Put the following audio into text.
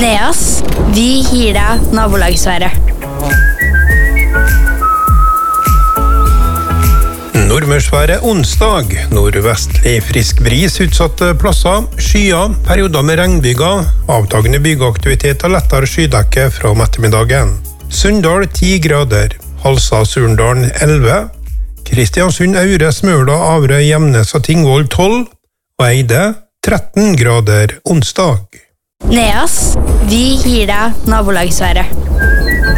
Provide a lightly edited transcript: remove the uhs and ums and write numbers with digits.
Neas, vi gir deg nabolagsværet. Nordmørsværet onsdag. Nordvestlig frisk bris utsatte plasser. Skyer, perioder med regnbyger. Avtagende bygeaktivitet og lettere skydekke fra om ettermiddagen. Sunndal 10 grader. Halsa Surndalen 11. Kristiansund, Aure, Smøla, Averøy, Gjemnes og Tingvoll 12. Og Eide 13 grader onsdag. Neas, vi gir deg nabolagsværet.